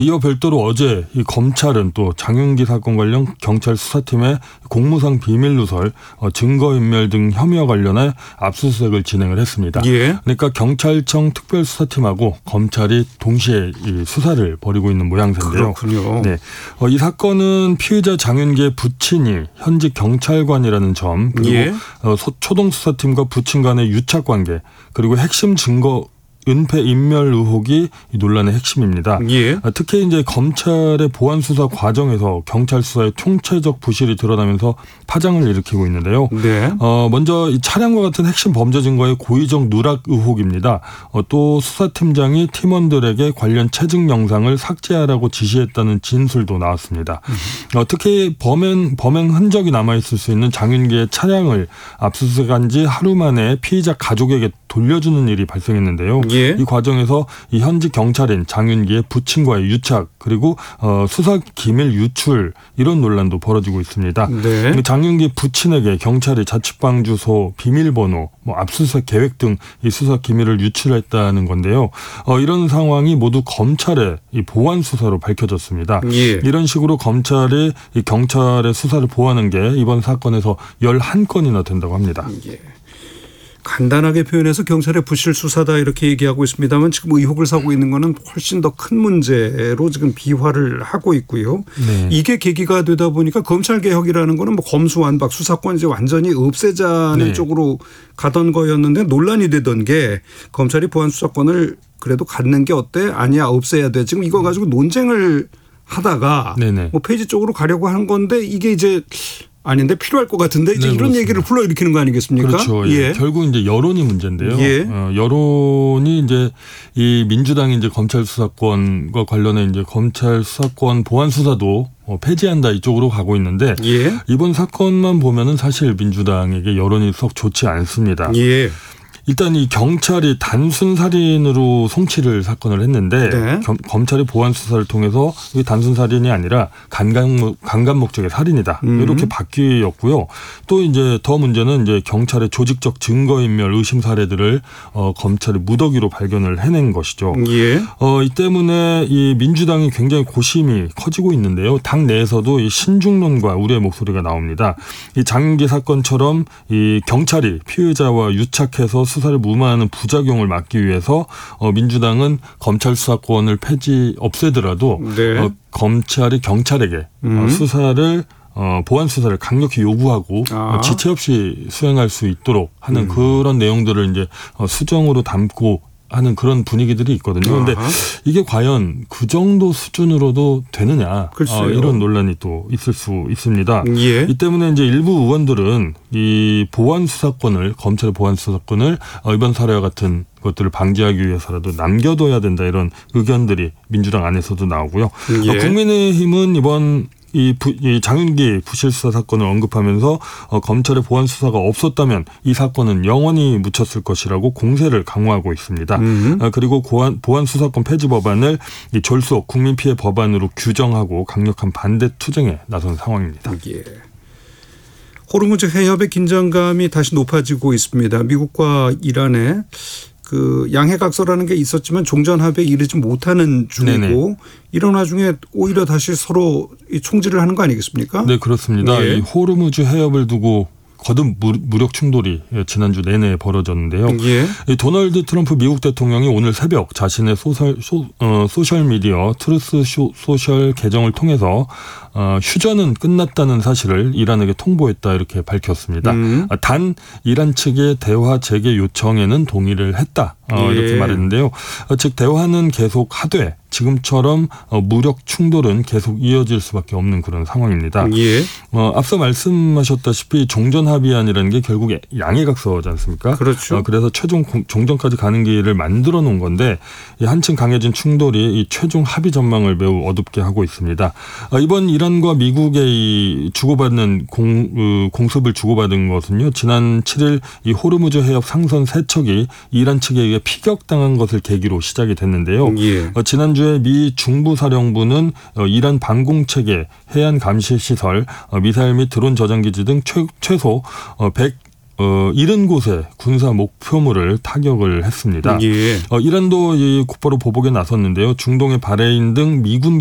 이어 별도로 어제 이 검찰은 또 장윤기 사건 관련 경찰 수사팀의 공무상 비밀 누설, 증거인멸 등 혐의와 관련해 압수수색을 진행을 했습니다. 예. 그러니까 경찰청 특별수사팀하고 검찰이 동시에 이 수사를 벌이고 있는 모양새인데요. 그렇군요. 네, 이 사건은 피의자 장윤기의 부친이 현직 경찰관이라는 점, 그리고 예. 초동수사팀과 부친 간의 유착관계, 그리고 핵심 증거 은폐 인멸 의혹이 이 논란의 핵심입니다. 예. 특히 이제 검찰의 보안 수사 과정에서 경찰 수사의 총체적 부실이 드러나면서 파장을 일으키고 있는데요. 네. 먼저 이 차량과 같은 핵심 범죄 증거의 고의적 누락 의혹입니다. 또 수사팀장이 팀원들에게 관련 채증 영상을 삭제하라고 지시했다는 진술도 나왔습니다. 특히 범행 흔적이 남아있을 수 있는 장윤기의 차량을 압수수색한 지 하루 만에 피의자 가족에게 돌려주는 일이 발생했는데요. 예. 이 과정에서 이 현직 경찰인 장윤기의 부친과의 유착, 그리고 수사 기밀 유출, 이런 논란도 벌어지고 있습니다. 네. 장윤기 부친에게 경찰이 자취방 주소, 비밀번호, 압수수색 계획 등 이 수사 기밀을 유출했다는 건데요. 이런 상황이 모두 검찰의 이 보안 수사로 밝혀졌습니다. 예. 이런 식으로 검찰이 이 경찰의 수사를 보호하는 게 이번 사건에서 11건이나 된다고 합니다. 예. 간단하게 표현해서 경찰의 부실 수사다 이렇게 얘기하고 있습니다만 지금 의혹을 사고 있는 거는 훨씬 더 큰 문제로 지금 비화를 하고 있고요. 네. 이게 계기가 되다 보니까 검찰개혁이라는 거는 뭐 검수완박 수사권 이제 완전히 없애자는 네. 쪽으로 가던 거였는데 논란이 되던 게 검찰이 보안 수사권을 그래도 갖는 게 어때? 아니야, 없애야 돼. 지금 이거 가지고 논쟁을 하다가 네네. 뭐 폐지 쪽으로 가려고 한 건데 이게 이제 아닌데 필요할 것 같은데 이제 네, 이런 그렇습니다. 얘기를 불러일으키는 거 아니겠습니까? 그렇죠. 예. 결국 이제 여론이 문제인데요. 예. 여론이 이제 이 민주당이 이제 검찰 수사권과 관련해 이제 검찰 수사권 보안 수사도 폐지한다 이쪽으로 가고 있는데 예. 이번 사건만 보면은 사실 민주당에게 여론이 썩 좋지 않습니다. 예. 일단 이 경찰이 단순 살인으로 송치를 사건을 했는데 네. 검찰이 보안 수사를 통해서 이게 단순 살인이 아니라 강간 목적의 살인이다 이렇게 바뀌었고요. 또 이제 더 문제는 이제 경찰의 조직적 증거인멸 의심 사례들을 검찰이 무더기로 발견을 해낸 것이죠. 예. 이 때문에 이 민주당이 굉장히 고심이 커지고 있는데요. 당 내에서도 이 신중론과 우려의 목소리가 나옵니다. 이 장윤기 사건처럼 이 경찰이 피의자와 유착해서 수사를 무마하는 부작용을 막기 위해서 민주당은 검찰 수사권을 없애더라도 네. 검찰이 경찰에게 수사를 보안 수사를 강력히 요구하고 지체 없이 수행할 수 있도록 하는 그런 내용들을 이제 수정으로 담고 하는 그런 분위기들이 있거든요. 그런데 이게 과연 그 정도 수준으로도 되느냐 이런 논란이 또 있을 수 있습니다. 예. 이 때문에 이제 일부 의원들은 이 보안 수사권을 검찰의 보안 수사권을 이번 사례와 같은 것들을 방지하기 위해서라도 남겨둬야 된다 이런 의견들이 민주당 안에서도 나오고요. 예. 국민의힘은 이번 이 장윤기 부실수사 사건을 언급하면서 검찰의 보안 수사가 없었다면 이 사건은 영원히 묻혔을 것이라고 공세를 강화하고 있습니다. 그리고 보안 수사권 폐지 법안을 이 졸속 국민피해 법안으로 규정하고 강력한 반대 투쟁에 나선 상황입니다. 예. 호르무즈 해협의 긴장감이 다시 높아지고 있습니다. 미국과 이란의 그 양해각서라는 게 있었지만 종전합의에 이르지 못하는 중이고 네네. 이런 와중에 오히려 다시 서로 총질을 하는 거 아니겠습니까? 네, 그렇습니다. 예. 이 호르무즈 해협을 두고 거듭 무력 충돌이 지난주 내내 벌어졌는데요. 예. 이 도널드 트럼프 미국 대통령이 오늘 새벽 자신의 소셜미디어 트루스 소셜 계정을 통해서 휴전은 끝났다는 사실을 이란에게 통보했다 이렇게 밝혔습니다. 단 이란 측의 대화 재개 요청에는 동의를 했다 이렇게 말했는데요. 즉 대화는 계속 하되 지금처럼 무력 충돌은 계속 이어질 수밖에 없는 그런 상황입니다. 예. 앞서 말씀하셨다시피 종전합의안이라는 게 결국 양해각서지 않습니까? 그렇죠. 그래서 최종 종전까지 가는 길을 만들어 놓은 건데 한층 강해진 충돌이 이 최종 합의 전망을 매우 어둡게 하고 있습니다. 이번 이란과 미국의 주고받는 공습을 주고받은 것은요. 지난 7일 이 호르무즈 해협 상선 3척이 이란 측에 의해 피격당한 것을 계기로 시작이 됐는데요. 예. 지난주에 미 중부사령부는 이란 방공체계, 해안 감시시설, 미사일 및 드론 저장기지 등 최소 70곳의 군사 목표물을 타격을 했습니다. 예. 이란도 이 곧바로 보복에 나섰는데요. 중동의 바레인 등 미군